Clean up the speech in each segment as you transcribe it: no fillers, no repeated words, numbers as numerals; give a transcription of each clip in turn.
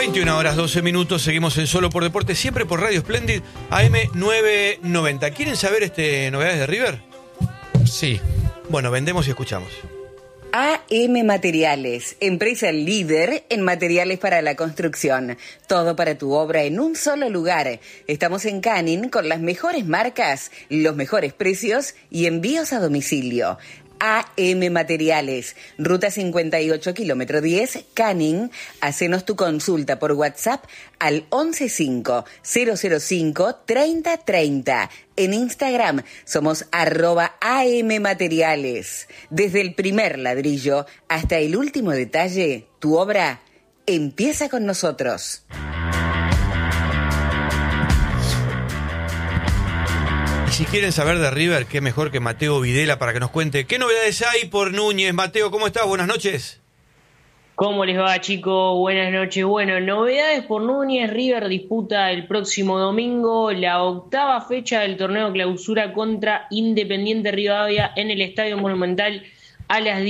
21 horas 12 minutos, seguimos en Solo por Deporte, siempre por Radio Splendid, AM 990. ¿Quieren saber novedades de River? Sí. Bueno, vendemos y escuchamos. AM Materiales, empresa líder en materiales para la construcción. Todo para tu obra en un solo lugar. Estamos en Canning con las mejores marcas, los mejores precios y envíos a domicilio. AM Materiales, Ruta 58, kilómetro 10, Canning. Hacenos tu consulta por WhatsApp al 115-005-3030. En Instagram somos @AM Materiales. Desde el primer ladrillo hasta el último detalle, tu obra empieza con nosotros. Si quieren saber de River, qué mejor que Mateo Videla para que nos cuente qué novedades hay por Núñez. Mateo, ¿cómo estás? Buenas noches. ¿Cómo les va, chicos? Buenas noches. Bueno, novedades por Núñez. River disputa el próximo domingo la 8ª fecha del torneo clausura contra Independiente Rivadavia en el Estadio Monumental a las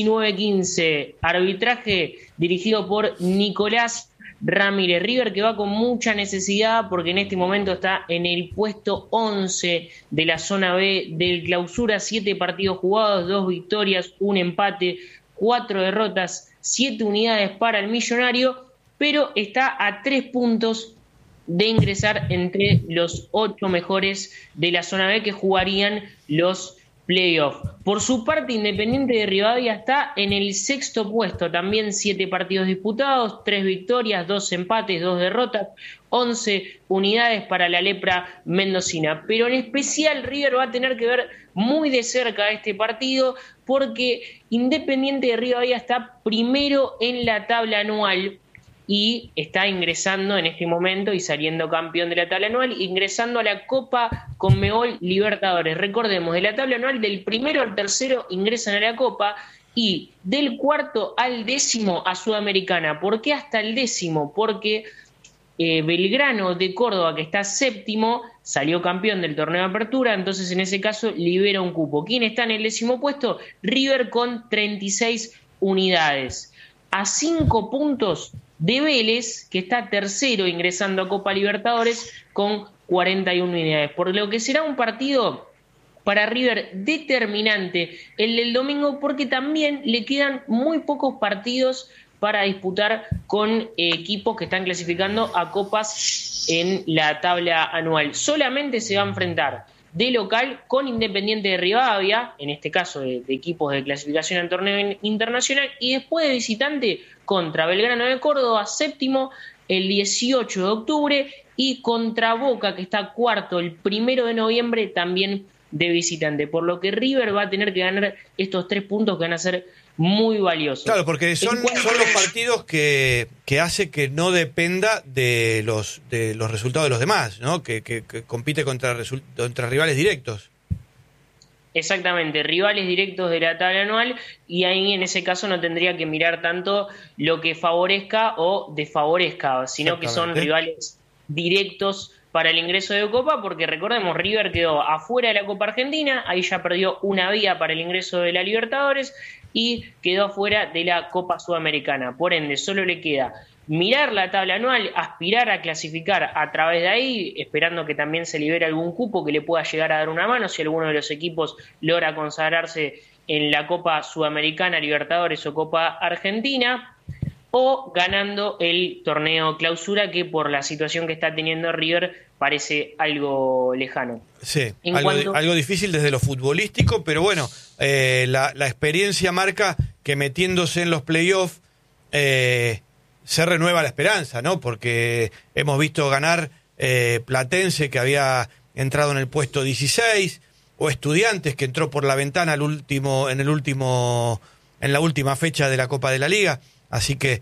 19:15. Arbitraje dirigido por Nicolás Ramírez. River que va con mucha necesidad porque en este momento está en el puesto 11 de la zona B del clausura, 7 partidos jugados, 2 victorias, 1 empate, 4 derrotas, 7 unidades para el millonario, pero está a 3 puntos de ingresar entre los 8 mejores de la zona B que jugarían los playoff. Por su parte, Independiente de Rivadavia está en el 6º puesto, también 7 partidos disputados, 3 victorias, 2 empates, 2 derrotas, 11 unidades para la lepra mendocina. Pero en especial River va a tener que ver muy de cerca este partido porque Independiente de Rivadavia está primero en la tabla anual y está ingresando en este momento y saliendo campeón de la tabla anual, ingresando a la Copa Conmebol Libertadores. Recordemos, de la tabla anual del primero al tercero ingresan a la Copa y del 4º al 10º a Sudamericana. ¿Por qué hasta el 10º? Porque Belgrano de Córdoba, que está 7º, salió campeón del torneo de apertura, entonces en ese caso libera un cupo. ¿Quién está en el 10º puesto? River con 36 unidades. A 5 puntos de Vélez, que está tercero ingresando a Copa Libertadores con 41 unidades. Por lo que será un partido para River determinante el del domingo, porque también le quedan muy pocos partidos para disputar con equipos que están clasificando a copas en la tabla anual. Solamente se va a enfrentar de local con Independiente de Rivadavia, en este caso de equipos de clasificación al torneo internacional, y después de visitante contra Belgrano de Córdoba, 7º, el 18 de octubre, y contra Boca, que está 4º, el 1 de noviembre, también de visitante. Por lo que River va a tener que ganar estos 3 puntos que van a ser muy valiosos. Claro, porque son los partidos que hace que no dependa de los resultados de los demás, ¿no? Que compite contra rivales directos. Exactamente, rivales directos de la tabla anual, y ahí en ese caso no tendría que mirar tanto lo que favorezca o desfavorezca, sino que son rivales directos para el ingreso de Copa, porque recordemos, River quedó afuera de la Copa Argentina, ahí ya perdió una vía para el ingreso de la Libertadores y quedó afuera de la Copa Sudamericana. Por ende, solo le queda mirar la tabla anual, aspirar a clasificar a través de ahí, esperando que también se libere algún cupo que le pueda llegar a dar una mano si alguno de los equipos logra consagrarse en la Copa Sudamericana, Libertadores o Copa Argentina, o ganando el torneo clausura, que por la situación que está teniendo River parece algo lejano. Sí, algo difícil desde lo futbolístico, pero bueno, la experiencia marca que metiéndose en los playoffs se renueva la esperanza, ¿no? Porque hemos visto ganar Platense, que había entrado en el puesto 16, o Estudiantes, que entró por la ventana en la última fecha de la Copa de la Liga. Así que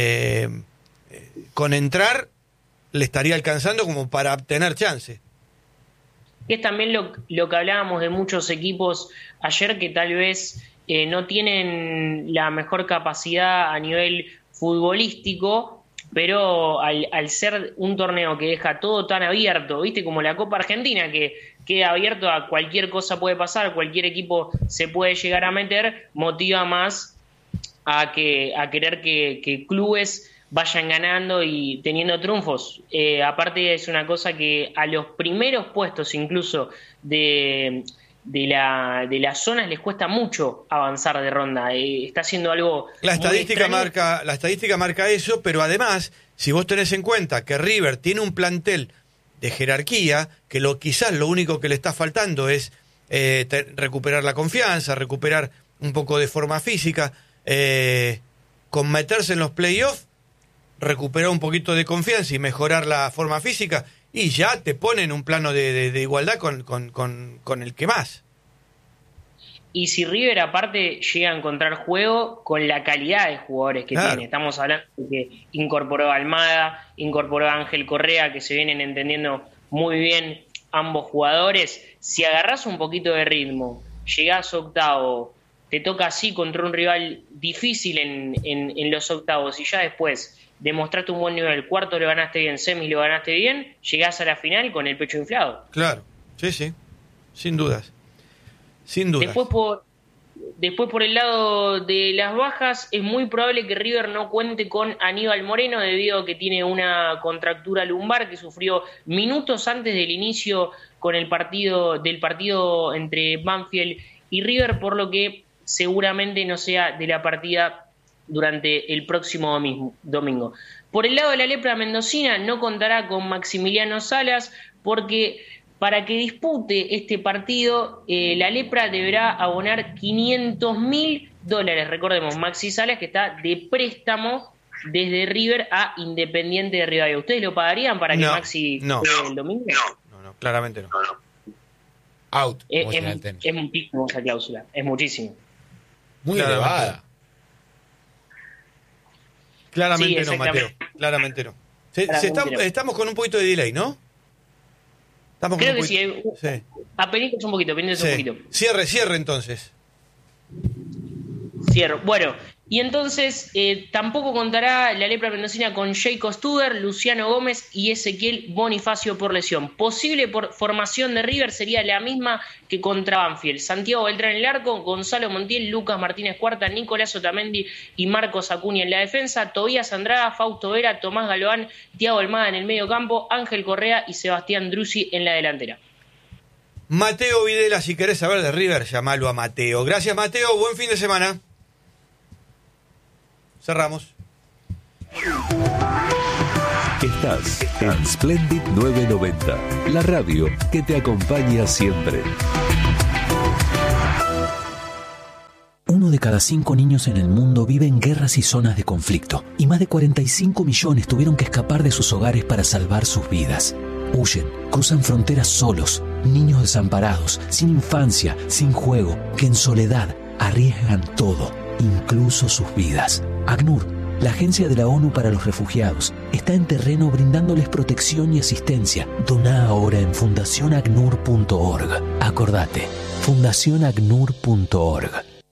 con entrar le estaría alcanzando como para tener chance. Es también lo que hablábamos de muchos equipos ayer, que tal vez no tienen la mejor capacidad a nivel futbolístico, pero al ser un torneo que deja todo tan abierto, ¿viste? Como la Copa Argentina, que queda abierto a cualquier cosa puede pasar, cualquier equipo se puede llegar a meter, motiva más a querer que clubes vayan ganando y teniendo triunfos. Aparte es una cosa que a los primeros puestos incluso de las zonas les cuesta mucho avanzar de ronda. Está haciendo algo la estadística marca eso, pero además, si vos tenés en cuenta que River tiene un plantel de jerarquía, que quizás lo único que le está faltando es recuperar la confianza, recuperar un poco de forma física, con meterse en los playoffs, recuperar un poquito de confianza y mejorar la forma física, y ya te ponen un plano de igualdad con el que más. Y si River aparte llega a encontrar juego con la calidad de jugadores que tiene, estamos hablando de que incorporó a Almada, incorporó a Ángel Correa, que se vienen entendiendo muy bien ambos jugadores. Si agarrás un poquito de ritmo, llegás octavo, te toca así contra un rival difícil en los octavos, y ya después demostraste un buen nivel, cuarto lo ganaste bien, semis lo ganaste bien, llegás a la final con el pecho inflado. Claro, sí, sin dudas. Después por el lado de las bajas, es muy probable que River no cuente con Aníbal Moreno, debido a que tiene una contractura lumbar que sufrió minutos antes del inicio del partido entre Banfield y River, por lo que seguramente no sea de la partida durante el próximo domingo. Por el lado de la lepra mendocina, no contará con Maximiliano Salas, porque para que dispute este partido, la lepra deberá abonar $500.000. Recordemos, Maxi Salas, que está de préstamo desde River a Independiente de Rivadavia. ¿Ustedes lo pagarían para que Maxi juegue el domingo? No, claramente no. Out. Es muchísimo esa cláusula, es muchísimo. Muy elevada. Claramente no, Mateo. Claramente no. Estamos con un poquito de delay, ¿no? Creo que sí. Apenitos un poquito, Cierre entonces. Cierro. Bueno, y entonces tampoco contará la lepra mendocina con Jacob Studer, Luciano Gómez y Ezequiel Bonifacio por lesión. Posible formación de River sería la misma que contra Banfield: Santiago Beltrán en el arco, Gonzalo Montiel, Lucas Martínez Cuarta, Nicolás Otamendi y Marcos Acuña en la defensa, Tobías Andrada, Fausto Vera, Tomás Galván, Thiago Almada en el medio campo, Ángel Correa y Sebastián Drusi en la delantera. Mateo Videla, si querés saber de River, llamalo a Mateo. Gracias, Mateo, buen fin de semana. Cerramos. Estás en Splendid 990, la radio que te acompaña siempre. 1 de cada 5 niños en el mundo vive en guerras y zonas de conflicto, y más de 45 millones tuvieron que escapar de sus hogares para salvar sus vidas. Huyen, cruzan fronteras solos, niños desamparados, sin infancia, sin juego, que en soledad arriesgan todo, incluso sus vidas. ACNUR, la Agencia de la ONU para los Refugiados, está en terreno brindándoles protección y asistencia. Doná ahora en fundacionacnur.org. Acordate, fundacionacnur.org.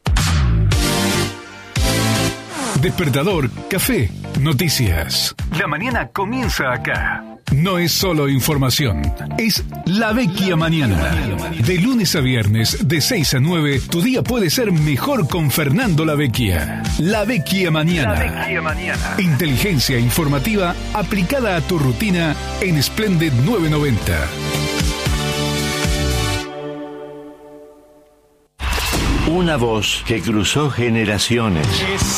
Despertador, café, noticias. La mañana comienza acá. No es solo información, es La Vecchia Mañana. De lunes a viernes, de 6 a 9, tu día puede ser mejor con Fernando La Vecchia. La Vecchia Mañana. Inteligencia informativa aplicada a tu rutina en Splendid 990. Una voz que cruzó generaciones.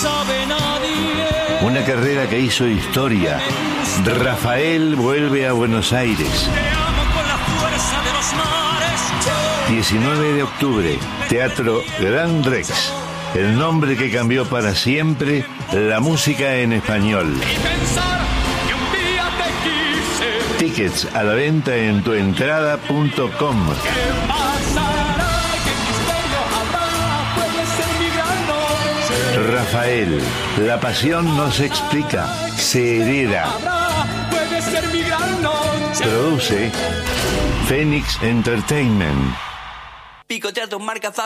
Una carrera que hizo historia. Rafael vuelve a Buenos Aires. 19 de octubre, Teatro Gran Rex. El nombre que cambió para siempre la música en español. Tickets a la venta en tuentrada.com. Rafael, la pasión no se explica, se hereda. Produce Phoenix Entertainment. Picotea tus marcas